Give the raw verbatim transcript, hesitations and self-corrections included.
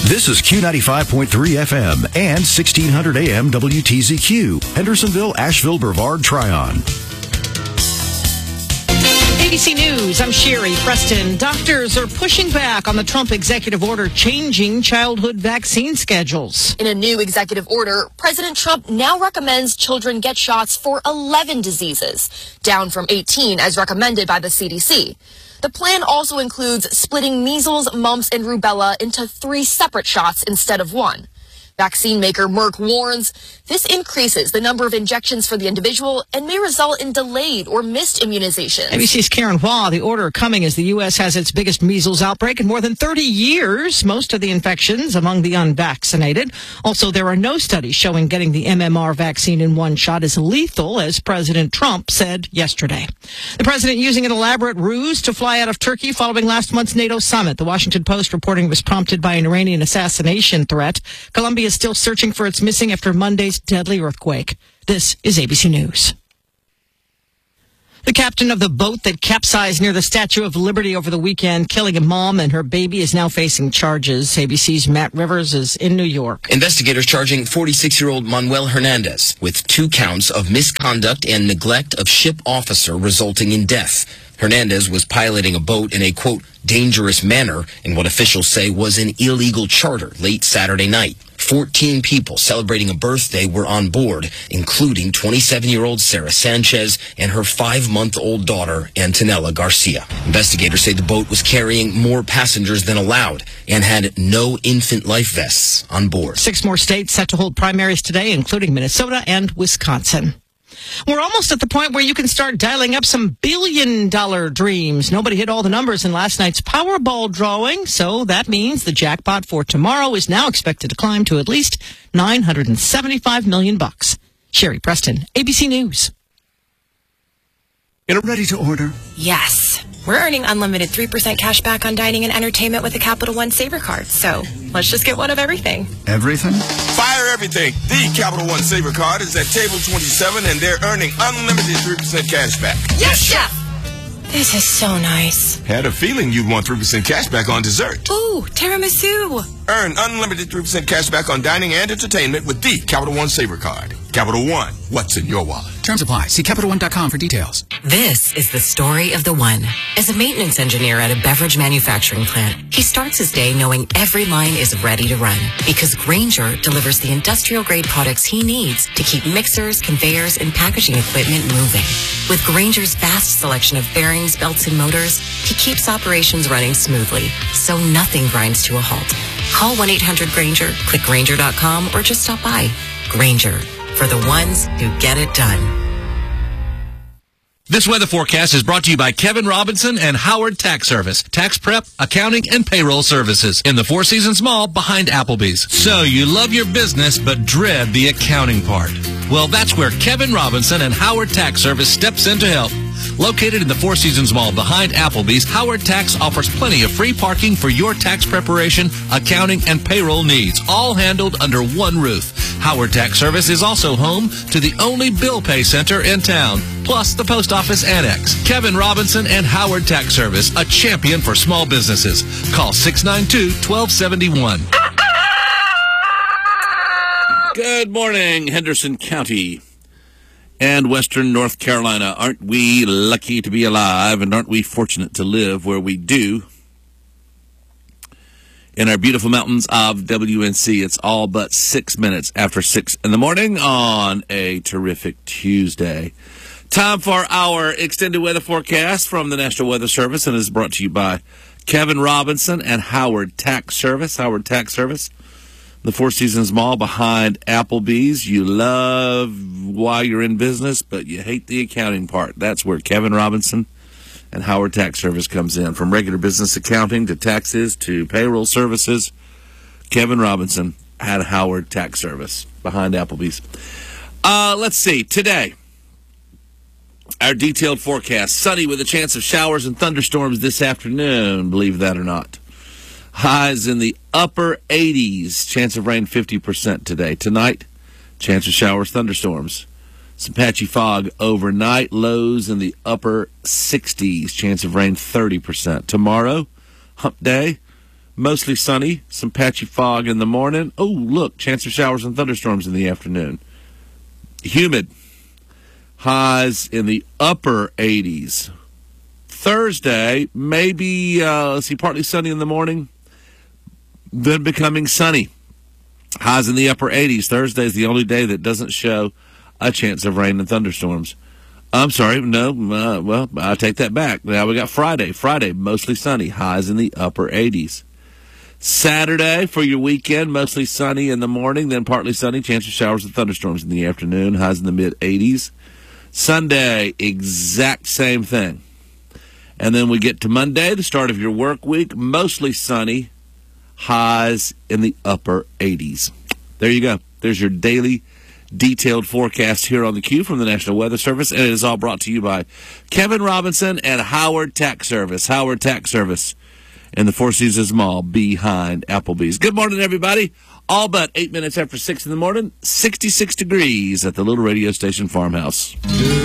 This is Q ninety-five point three F M and sixteen hundred A M W T Z Q, Hendersonville, Asheville, Brevard, Tryon. A B C News, I'm Sherry Preston. Doctors are pushing back on the Trump executive order changing childhood vaccine schedules. In a new executive order, President Trump now recommends children get shots for eleven diseases, down from eighteen as recommended by the C D C. The plan also includes splitting measles, mumps, and rubella into three separate shots instead of one. Vaccine maker Merck warns this increases the number of injections for the individual and may result in delayed or missed immunizations. A B C's Karen Hua, the order coming as the U S has its biggest measles outbreak in more than thirty years, most of the infections among the unvaccinated. Also, there are no studies showing getting the M M R vaccine in one shot is lethal, as President Trump said yesterday. The president using an elaborate ruse to fly out of Turkey following last month's NATO summit. The Washington Post reporting it was prompted by an Iranian assassination threat. Colombia is still searching for its missing after Monday's deadly earthquake. This is A B C News. The captain of the boat that capsized near the Statue of Liberty over the weekend, killing a mom and her baby, is now facing charges. A B C's Matt Rivers is in New York. Investigators charging forty-six-year-old Manuel Hernandez with two counts of misconduct and neglect of ship officer resulting in death. Hernandez was piloting a boat in a, quote, dangerous manner in what officials say was an illegal charter late Saturday night. fourteen people celebrating a birthday were on board, including twenty-seven-year-old Sarah Sanchez and her five-month-old daughter, Antonella Garcia. Investigators say the boat was carrying more passengers than allowed and had no infant life vests on board. Six more states set to hold primaries today, including Minnesota and Wisconsin. We're almost at the point where you can start dialing up some billion-dollar dreams. Nobody hit all the numbers in last night's Powerball drawing, so that means the jackpot for tomorrow is now expected to climb to at least nine hundred seventy-five million bucks. Sherry Preston, A B C News. Ready to order? Yes. We're earning unlimited three percent cash back on dining and entertainment with a Capital One Saver card, so let's just get one of everything. Everything? Fire everything. The Capital One Saver card is at table twenty-seven, and they're earning unlimited three percent cash back. Yes, Chef! This is so nice. Had a feeling you'd want three percent cash back on dessert. Ooh, tiramisu. Earn unlimited three percent cash back on dining and entertainment with the Capital One Saver card. Capital One, what's in your wallet? Terms apply. See Capital One dot com for details. This is the story of the one. As a maintenance engineer at a beverage manufacturing plant, he starts his day knowing every line is ready to run because Grainger delivers the industrial-grade products he needs to keep mixers, conveyors, and packaging equipment moving. With Grainger's vast selection of bearings, belts, and motors, he keeps operations running smoothly, so nothing grinds to a halt. Call one eight hundred Grainger, click Grainger dot com, or just stop by. Grainger, for the ones who get it done. This weather forecast is brought to you by Kevin Robinson and Howard Tax Service. Tax prep, accounting, and payroll services in the Four Seasons Mall behind Applebee's. So you love your business but dread the accounting part. Well, that's where Kevin Robinson and Howard Tax Service steps in to help. Located in the Four Seasons Mall behind Applebee's, Howard Tax offers plenty of free parking for your tax preparation, accounting, and payroll needs, all handled under one roof. Howard Tax Service is also home to the only bill pay center in town, plus the post office annex. Kevin Robinson and Howard Tax Service, a champion for small businesses. Call six nine two, one two seven one. Good morning, Henderson County and Western North Carolina. Aren't we lucky to be alive, and aren't we fortunate to live where we do? In our beautiful mountains of W N C, it's all but six minutes after six in the morning on a terrific Tuesday. Time for our extended weather forecast from the National Weather Service, and is brought to you by Kevin Robinson and Howard Tax Service. Howard Tax Service, the Four Seasons Mall behind Applebee's. You love why you're in business, but you hate the accounting part. That's where Kevin Robinson and Howard Tax Service comes in. From regular business accounting to taxes to payroll services, Kevin Robinson at Howard Tax Service behind Applebee's. Uh, let's see. Today, our detailed forecast. Sunny with a chance of showers and thunderstorms this afternoon, believe that or not. Highs in the upper eighties. Chance of rain fifty percent today. Tonight, chance of showers, thunderstorms. Some patchy fog overnight. Lows in the upper sixties. Chance of rain thirty percent. Tomorrow, hump day. Mostly sunny, some patchy fog in the morning. Oh, look, chance of showers and thunderstorms in the afternoon. Humid. Highs in the upper eighties. Thursday, maybe, uh, let's see, partly sunny in the morning, then becoming sunny. Highs in the upper eighties. Thursday is the only day that doesn't show a chance of rain and thunderstorms. I'm sorry, no, uh, well, I take that back. Now we got Friday. Friday, mostly sunny. Highs in the upper eighties. Saturday, for your weekend, mostly sunny in the morning, then partly sunny. Chance of showers and thunderstorms in the afternoon. Highs in the mid-eighties. Sunday, exact same thing. And then we get to Monday, the start of your work week, mostly sunny. Highs in the upper eighties. There you go. There's your daily detailed forecast here on the Q from the National Weather Service. And it is all brought to you by Kevin Robinson and Howard Tax Service. Howard Tax Service in the Four Seasons Mall behind Applebee's. Good morning, everybody. All but eight minutes after six in the morning, sixty-six degrees at the little radio station farmhouse.